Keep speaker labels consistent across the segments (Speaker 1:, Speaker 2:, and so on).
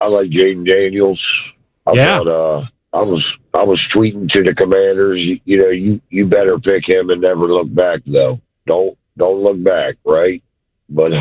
Speaker 1: I like Jaden Daniels. I was tweeting to the Commanders. You better pick him and never look back, though. Don't look back, right? But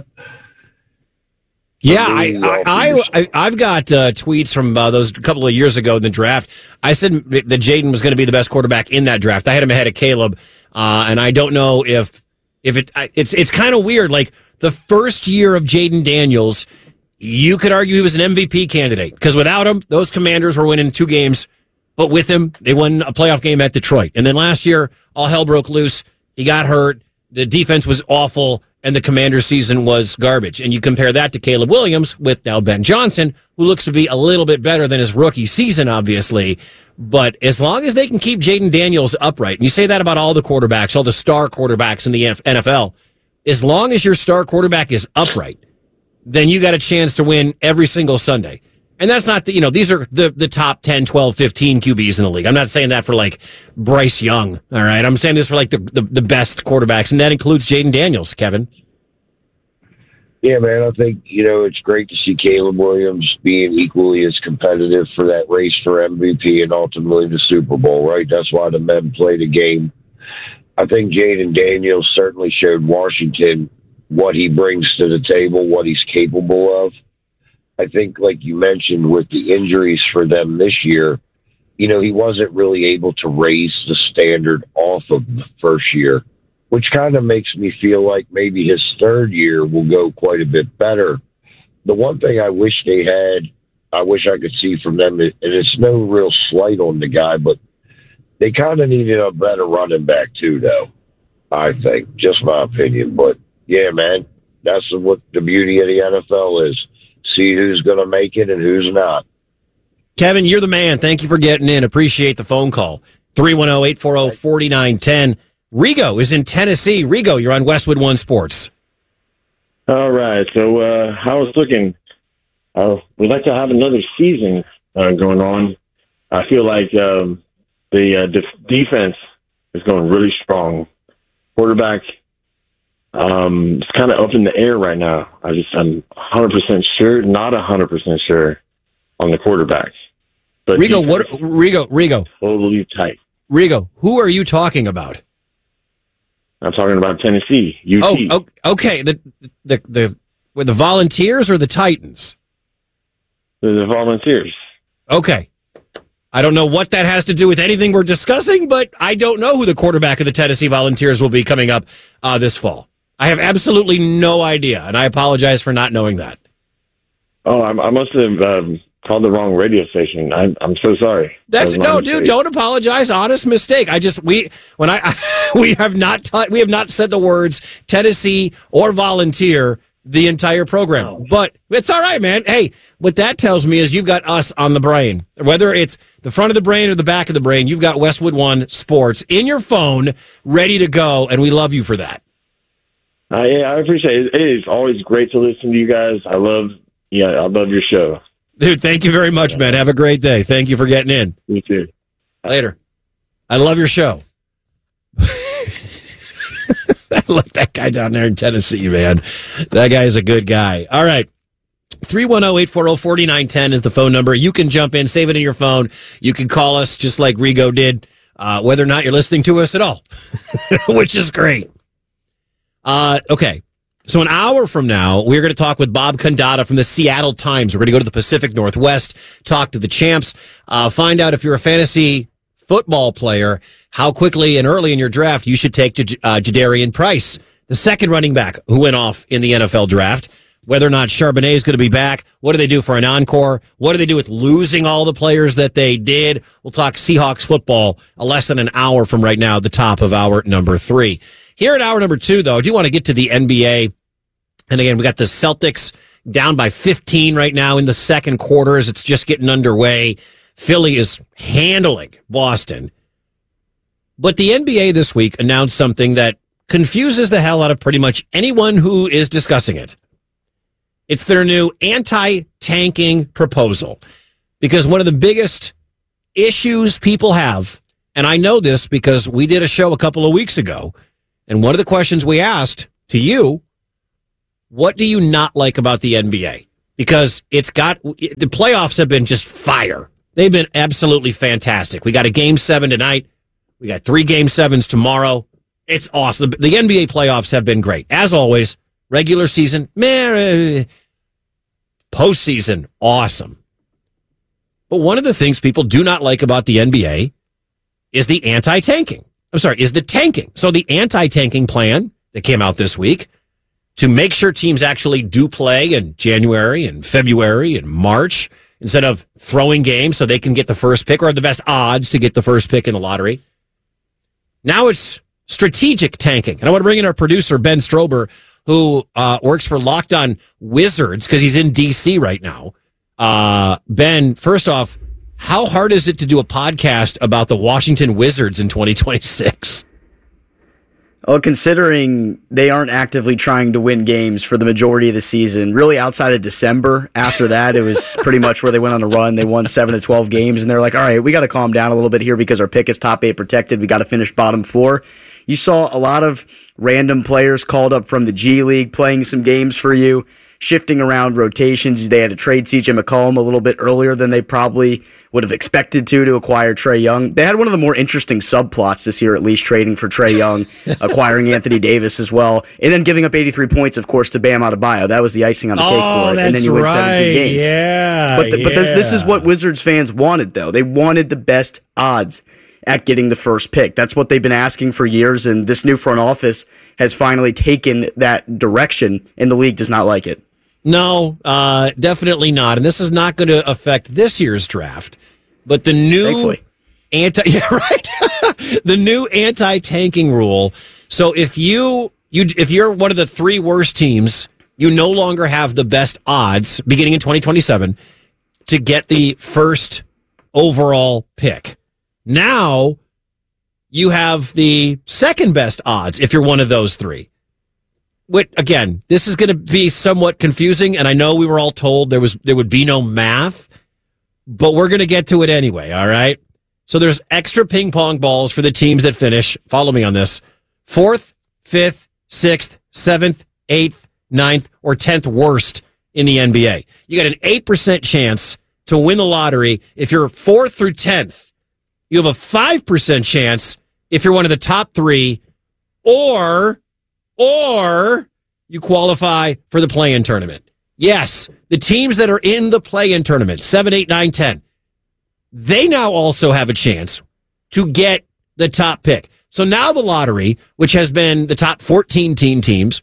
Speaker 2: I've got tweets from those a couple of years ago in the draft. I said that Jaden was going to be the best quarterback in that draft. I had him ahead of Caleb, and I don't know if it's kind of weird. Like the first year of Jaden Daniels, you could argue he was an MVP candidate because without him, those Commanders were winning 2 games, but with him, they won a playoff game at Detroit. And then last year, all hell broke loose. He got hurt. The defense was awful, and the Commanders' season was garbage. And you compare that to Caleb Williams with now Ben Johnson, who looks to be a little bit better than his rookie season, obviously. But as long as they can keep Jaden Daniels upright, and you say that about all the quarterbacks, all the star quarterbacks in the NFL, as long as your star quarterback is upright, then you got a chance to win every single Sunday. And that's not these are the top 10, 12, 15 QBs in the league. I'm not saying that for like Bryce Young. All right. I'm saying this for like the best quarterbacks. And that includes Jaden Daniels, Kevin.
Speaker 1: Yeah, man. I think, it's great to see Caleb Williams being equally as competitive for that race for MVP and ultimately the Super Bowl, right? That's why the men play the game. I think Jaden Daniels certainly showed Washington what he brings to the table, what he's capable of. I think, like you mentioned, with the injuries for them this year, he wasn't really able to raise the standard off of the first year, which kind of makes me feel like maybe his third year will go quite a bit better. The one thing I wish they had, I wish I could see from them, and it's no real slight on the guy, but they kind of needed a better running back too, though, I think. Just my opinion. But, yeah, man, that's what the beauty of the NFL is. See who's going to make it and who's not.
Speaker 2: Kevin, you're the man. Thank you for getting in. Appreciate the phone call. 310-840-4910. Rigo is in Tennessee. Rigo, you're on Westwood One Sports.
Speaker 3: All right. So I was looking. We'd like to have another season going on. I feel like the defense is going really strong. Quarterback, it's kind of up in the air right now. I'm 100% sure, not 100% sure on the quarterback. But
Speaker 2: Rigo,
Speaker 3: totally tight.
Speaker 2: Rigo, who are you talking about?
Speaker 3: I'm talking about Tennessee, UT.
Speaker 2: Oh, okay. The Volunteers or the Titans?
Speaker 3: The Volunteers.
Speaker 2: Okay. I don't know what that has to do with anything we're discussing, but I don't know who the quarterback of the Tennessee Volunteers will be coming up this fall. I have absolutely no idea, and I apologize for not knowing that.
Speaker 3: Oh, I must have called the wrong radio station. I'm so sorry.
Speaker 2: Dude, don't apologize. Honest mistake. We have not said the words Tennessee or Volunteer the entire program. Oh. But it's all right, man. Hey, what that tells me is you've got us on the brain. Whether it's the front of the brain or the back of the brain, you've got Westwood One Sports in your phone, ready to go, and we love you for that.
Speaker 3: Yeah, I appreciate it. It is always great to listen to you guys. I love your show.
Speaker 2: Dude, thank you very much, man. Have a great day. Thank you for getting in.
Speaker 3: You too.
Speaker 2: Later. I love your show. I like that guy down there in Tennessee, man. That guy is a good guy. All right. 310-840-4910 is the phone number. You can jump in, save it in your phone. You can call us just like Rigo did, whether or not you're listening to us at all, which is great. Okay. So an hour from now, we're going to talk with Bob Condotta from the Seattle Times. We're going to go to the Pacific Northwest, talk to the champs, find out if you're a fantasy football player, how quickly and early in your draft you should take Jadarian Price, the second running back who went off in the NFL draft, whether or not Charbonnet is going to be back. What do they do for an encore? What do they do with losing all the players that they did? We'll talk Seahawks football less than an hour from right now, the top of hour number 3. Here at hour number 2, though, I do want to get to the NBA. And again, we got the Celtics down by 15 right now in the second quarter as it's just getting underway. Philly is handling Boston. But the NBA this week announced something that confuses the hell out of pretty much anyone who is discussing it. It's their new anti-tanking proposal. Because one of the biggest issues people have, and I know this because we did a show a couple of weeks ago, and one of the questions we asked to you, what do you not like about the NBA? because the playoffs have been just fire. They've been absolutely fantastic. We got a Game 7 tonight. We got 3 Game 7s tomorrow. It's awesome. The NBA playoffs have been great. As always, regular season, postseason, awesome. But one of the things people do not like about the NBA is the anti-tanking. Is the tanking. So the anti-tanking plan that came out this week to make sure teams actually do play in January and February and March instead of throwing games so they can get the first pick or have the best odds to get the first pick in the lottery. Now it's strategic tanking. And I want to bring in our producer, Ben Strober, who works for Locked On Wizards because he's in D.C. right now. Ben, first off, how hard is it to do a podcast about the Washington Wizards in 2026?
Speaker 4: Well, considering they aren't actively trying to win games for the majority of the season, really outside of December, after that, it was pretty much where they went on a run. They won 7 to 12 games, and they're like, all right, we got to calm down a little bit here because our pick is top 8 protected. We got to finish bottom 4. You saw a lot of random players called up from the G League playing some games for you, shifting around rotations. They had to trade CJ McCollum a little bit earlier than they probably would have expected to acquire Trae Young. They had one of the more interesting subplots this year, at least, trading for Trae Young, acquiring Anthony Davis as well, and then giving up 83 points, of course, to Bam Adebayo. That was the icing on the cake for it. And then you win 17 games.
Speaker 2: Yeah,
Speaker 4: but this is what Wizards fans wanted, though. They wanted the best odds at getting the first pick. That's what they've been asking for years, and this new front office has finally taken that direction, and the league does not like it.
Speaker 2: No, definitely not. And this is not going to affect this year's draft. But the new the new anti-tanking rule. So if you're one of the 3 worst teams, you no longer have the best odds beginning in 2027 to get the first overall pick. Now you have the second best odds if you're one of those 3. Which, again, this is going to be somewhat confusing, and I know we were all told there would be no math, but we're going to get to it anyway, all right? So there's extra ping pong balls for the teams that finish, follow me on this, 4th, 5th, 6th, 7th, 8th, 9th, or 10th worst in the NBA. You got an 8% chance to win the lottery if you're 4th through 10th. You have a 5% chance if you're one of the top 3, or you qualify for the play-in tournament. Yes, the teams that are in the play-in tournament, 7, 8, 9, 10, they now also have a chance to get the top pick. So now the lottery, which has been the top 14 teams,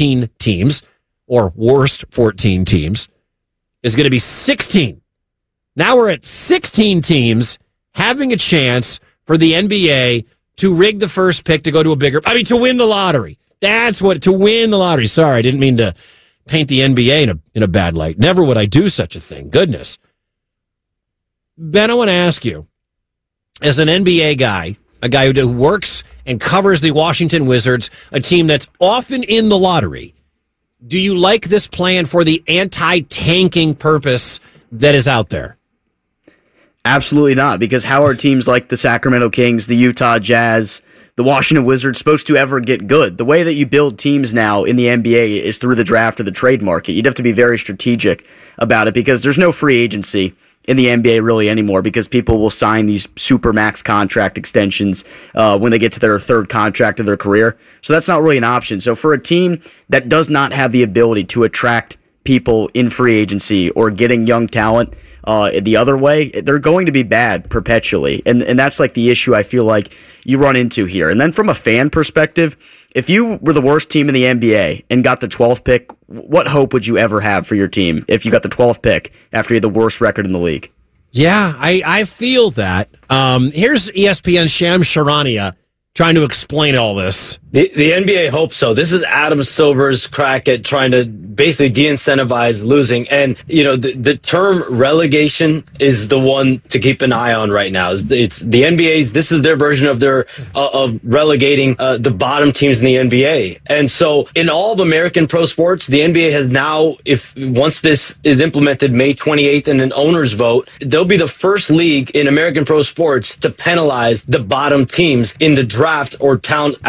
Speaker 2: or worst 14 teams, is going to be 16. Now we're at 16 teams having a chance for the NBA to rig the first pick to go to to win the lottery. To win the lottery. Sorry, I didn't mean to paint the NBA in a bad light. Never would I do such a thing. Goodness. Ben, I want to ask you, as an NBA guy, a guy who works and covers the Washington Wizards, a team that's often in the lottery, do you like this plan for the anti-tanking purpose that is out there?
Speaker 4: Absolutely not, because how are teams like the Sacramento Kings, the Utah Jazz, the Washington Wizards supposed to ever get good? The way that you build teams now in the NBA is through the draft or the trade market. You'd have to be very strategic about it because there's no free agency in the NBA really anymore because people will sign these super max contract extensions when they get to their 3rd contract of their career. So that's not really an option. So for a team that does not have the ability to attract people in free agency or getting young talent the other way, they're going to be bad perpetually. And that's like the issue I feel like you run into here. And then from a fan perspective, if you were the worst team in the NBA and got the 12th pick, what hope would you ever have for your team if you got the 12th pick after you had the worst record in the league?
Speaker 2: Yeah, I feel that. Here's ESPN's Shams Charania trying to explain all this.
Speaker 5: The NBA hopes so. This is Adam Silver's crack at trying to basically de-incentivize losing. And, the term relegation is the one to keep an eye on right now. It's the NBA's, this is their version of of relegating the bottom teams in the NBA. And so in all of American pro sports, the NBA has now, once this is implemented May 28th in an owner's vote, they'll be the first league in American pro sports to penalize the bottom teams in the draft or talent acquisition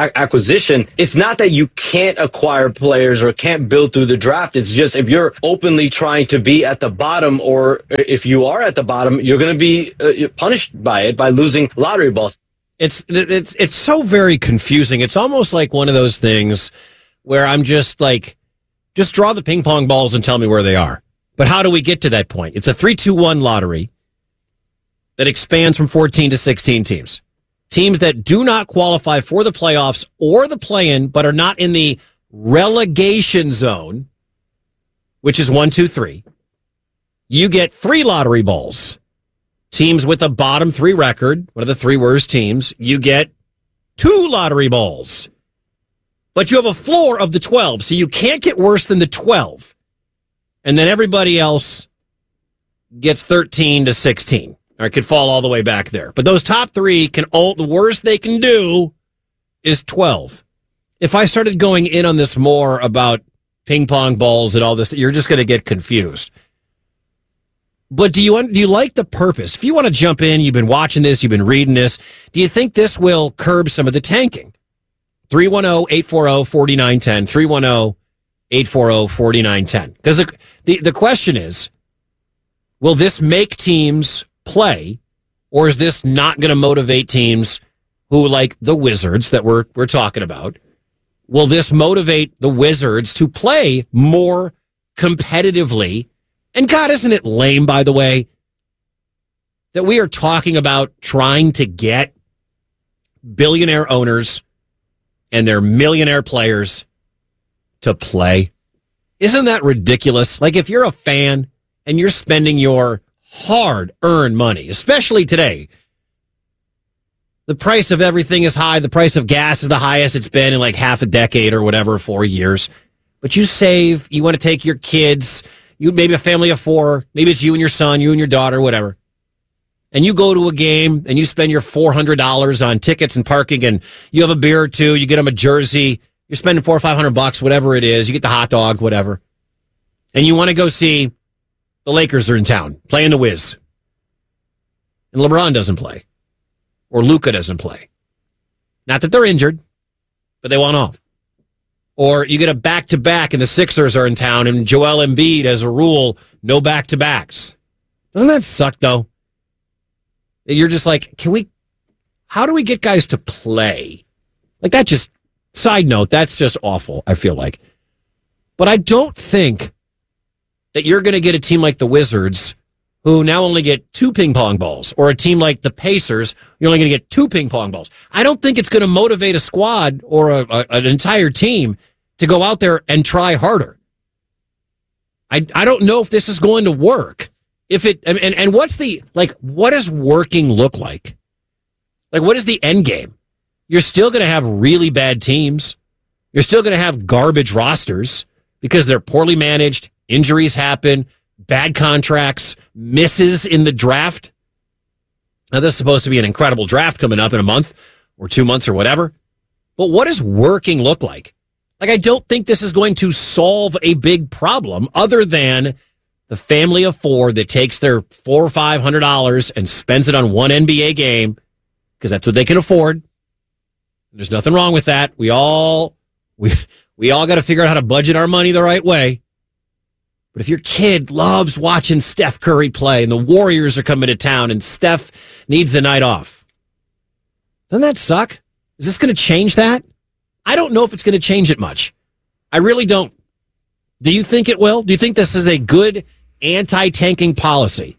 Speaker 5: position. It's not that you can't acquire players or can't build through the draft. It's just if you're openly trying to be at the bottom, or if you are at the bottom, you're going to be punished by it, by losing lottery balls.
Speaker 2: It's so very confusing. It's almost like one of those things where I'm just like, just draw the ping pong balls and tell me where they are. But how do we get to that point? It's a 3-2-1 lottery that expands from 14 to 16 teams. Teams that do not qualify for the playoffs or the play-in, but are not in the relegation zone, which is 1, 2, 3. You get 3 lottery balls. Teams with a bottom 3 record, one of the 3 worst teams, you get 2 lottery balls. But you have a floor of the 12, so you can't get worse than the 12. And then everybody else gets 13 to 16. Or it could fall all the way back there. But those top 3 the worst they can do is 12. If I started going in on this more about ping pong balls and all this, you're just going to get confused. But do you like the purpose? If you want to jump in, you've been watching this, you've been reading this, do you think this will curb some of the tanking? 310-840-4910. 310-840-4910. Because the question is, will this make teams play, or is this not going to motivate teams who, like the Wizards that we're talking about? Will this motivate the Wizards to play more competitively? And God, isn't it lame, by the way, that we are talking about trying to get billionaire owners and their millionaire players to play? Isn't that ridiculous? Like, if you're a fan and you're spending your hard-earned money, especially today, the price of everything is high. The price of gas is the highest it's been in like half a decade or whatever, 4 years. But you save, you want to take your kids, you maybe a family of 4, maybe it's you and your son, you and your daughter, whatever. And you go to a game and you spend your $400 on tickets and parking, and you have a beer or 2, you get them a jersey, you're spending $400 or $500, whatever it is, you get the hot dog, whatever. And you want to go see the Lakers are in town playing the Wiz. And LeBron doesn't play. Or Luka doesn't play. Not that they're injured, but they want off. Or you get a back-to-back and the Sixers are in town and Joel Embiid, as a rule, no back-to-backs. Doesn't that suck, though? You're just like, how do we get guys to play? Like, that just, side note, that's just awful, I feel like. But I don't think that you're going to get a team like the Wizards who now only get 2 ping pong balls, or a team like the Pacers, you're only going to get 2 ping pong balls. I don't think it's going to motivate a squad or an entire team to go out there and try harder. I don't know if this is going to work. If it, and what's the, like, what does working look like? Like, what is the end game? You're still going to have really bad teams. You're still going to have garbage rosters because they're poorly managed. Injuries happen, bad contracts, misses in the draft. Now, this is supposed to be an incredible draft coming up in a month or 2 months or whatever. But what does working look like? Like, I don't think this is going to solve a big problem other than the family of 4 that takes their $400 or $500 and spends it on one NBA game because that's what they can afford. There's nothing wrong with that. We all got to figure out how to budget our money the right way. But if your kid loves watching Steph Curry play and the Warriors are coming to town and Steph needs the night off, doesn't that suck? Is this going to change that? I don't know if it's going to change it much. I really don't. Do you think it will? Do you think this is a good anti-tanking policy?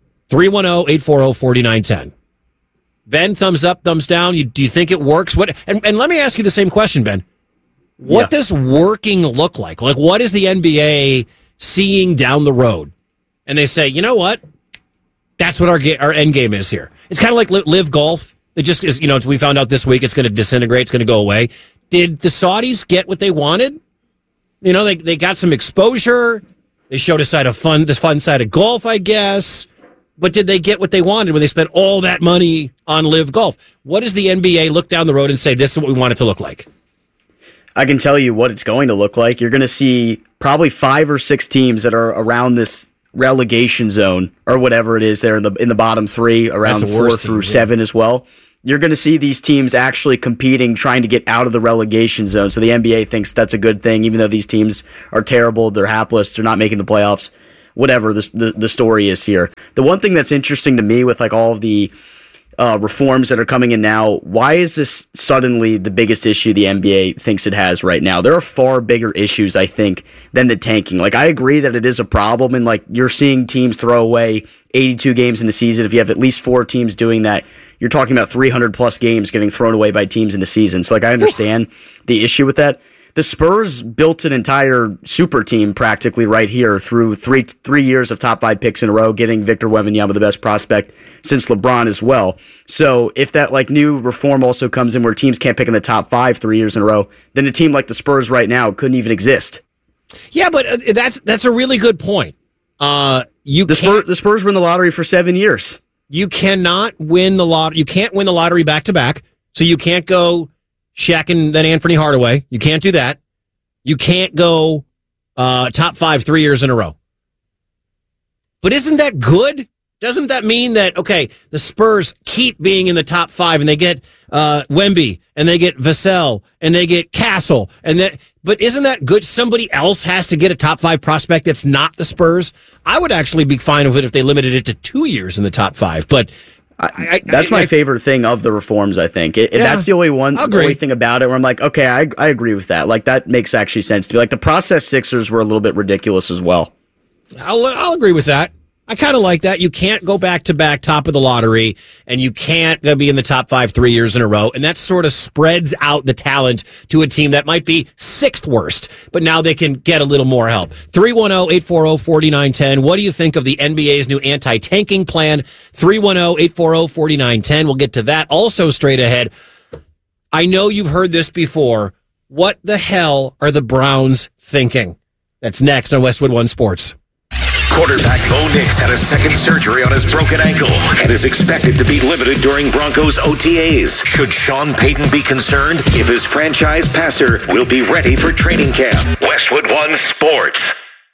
Speaker 2: 310-840-4910. Ben, thumbs up, thumbs down. Do you think it works? And let me ask you the same question, Ben. What does working look like? Like, what is the NBA seeing down the road? And they say, you know what? That's what our end game is here. It's kind of like Live Golf. It just is, we found out this week it's going to disintegrate. It's going to go away. Did the Saudis get what they wanted? They got some exposure. They showed this fun side of golf, I guess. But did they get what they wanted when they spent all that money on Live Golf? What does the NBA look down the road and say, this is what we want it to look like?
Speaker 4: I can tell you what it's going to look like. You're going to see probably 5 or 6 teams that are around this relegation zone or whatever it is there in the bottom 3, around 4 through 7 as well. you're going to see these teams actually competing, trying to get out of the relegation zone. So the NBA thinks that's a good thing, even though these teams are terrible, they're hapless, they're not making the playoffs, whatever the story is here. The one thing that's interesting to me with like all of the reforms that are coming in now, why is this suddenly the biggest issue the NBA thinks it has right now? There are far bigger issues, I think, than the tanking. Like, I agree that it is a problem, and like you're seeing teams throw away 82 games in the season. If you have at least 4 teams doing that, you're talking about 300 plus games getting thrown away by teams in the season. So like, I understand the issue with that. The Spurs built an entire super team practically right here through three years of top 5 picks in a row, getting Victor Wembanyama, the best prospect since LeBron as well. So if that like new reform also comes in where teams can't pick in the top 5 3 years in a row, then a team like the Spurs right now couldn't even exist.
Speaker 2: Yeah, but that's a really good point. The
Speaker 4: Spurs were in the lottery for 7 years.
Speaker 2: You cannot win the lottery. You can't win the lottery back to back. So you can't go Shaq and then Anthony Hardaway. You can't do that. You can't go top 5 3 years in a row. But isn't that good? Doesn't that mean that, okay, the Spurs keep being in the top 5 and they get Wemby and they get Vassell and they get Castle but isn't that good? Somebody else has to get a top 5 prospect that's not the Spurs. I would actually be fine with it if they limited it to 2 years in the top 5. But
Speaker 4: that's my favorite thing of the reforms, I think. That's the only thing about it where I'm like, okay, I agree with that. Like, that makes actually sense to me. Like, the process Sixers were a little bit ridiculous as well.
Speaker 2: I'll agree with that. I kind of like that. You can't go back-to-back top of the lottery, and you can't be in the top 5 3 years in a row, and that sort of spreads out the talent to a team that might be 6th worst, but now they can get a little more help. 310-840-4910. What do you think of the NBA's new anti-tanking plan? 310-840-4910. We'll get to that. Also straight ahead, I know you've heard this before. What the hell are the Browns thinking? That's next on Westwood One Sports.
Speaker 6: Quarterback Bo Nix had a second surgery on his broken ankle and is expected to be limited during Broncos OTAs. Should Sean Payton be concerned if his franchise passer will be ready for training camp? Westwood One Sports.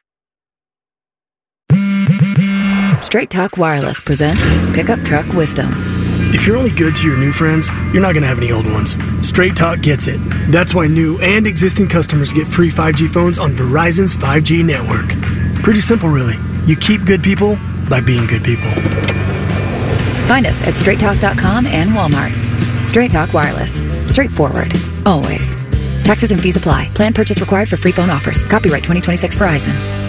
Speaker 7: Straight Talk Wireless presents Pickup Truck Wisdom.
Speaker 8: If you're only good to your new friends, you're not going to have any old ones. Straight Talk gets it. That's why new and existing customers get free 5G phones on Verizon's 5G network. Pretty simple, really. You keep good people by being good people.
Speaker 7: Find us at straighttalk.com and Walmart. Straight Talk Wireless. Straightforward. Always. Taxes and fees apply. Plan purchase required for free phone offers. Copyright 2026 Verizon.